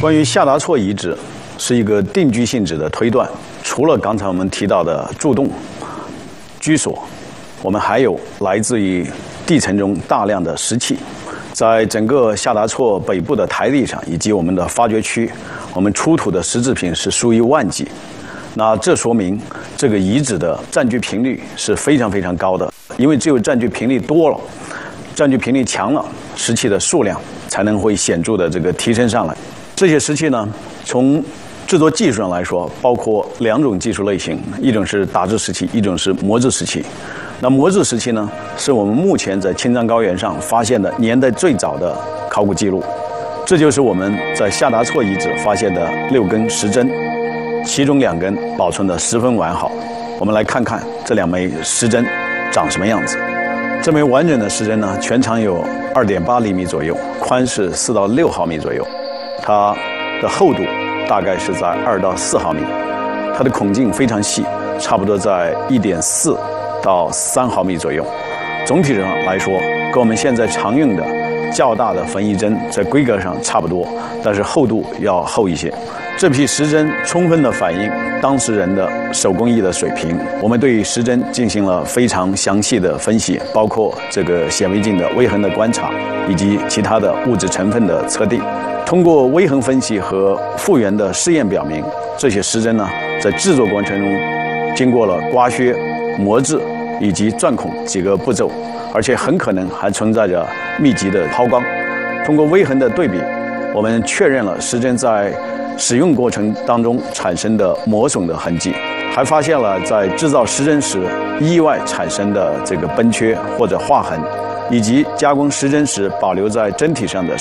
关于夏达措遗址，是一个定居性质的推断。除了刚才我们提到的柱洞、居所，我们还有来自于地层中大量的石器。在整个夏达措北部的台地上以及我们的发掘区，我们出土的石制品是数以万计。那这说明这个遗址的占据频率是非常非常高的，因为只有占据频率多了，占据频率强了，石器的数量才能会显著的这个提升上来。这些石器呢，从制作技术上来说，包括两种技术类型，一种是打制石器，一种是磨制石器。那磨制石器呢，是我们目前在青藏高原上发现的年代最早的考古记录。这就是我们在夏达措遗址发现的6根石针，其中2根保存得十分完好。我们来看看这2枚石针长什么样子。这枚完整的石针呢，全长有2.8厘米左右，宽是4到6毫米左右，它的厚度大概是在2到4毫米，它的孔径非常细，差不多在1.4到3毫米左右。总体上来说，跟我们现在常用的较大的缝衣针在规格上差不多，但是厚度要厚一些。这批石针充分地反映当时人的手工艺的水平。我们对石针进行了非常详细的分析，包括这个显微镜的微横的观察，以及其他的物质成分的测定。通过微横分析和复原的试验表明，这些石针呢，在制作过程中经过了刮削、磨制以及钻孔几个步骤，而且很可能还存在着密集的抛光。通过微横的对比，我们确认了石针在使用过程当中产生的磨损的痕迹，还发现了在制造石针时意外产生的这个崩缺或者划痕，以及加工石针时保留在针体上的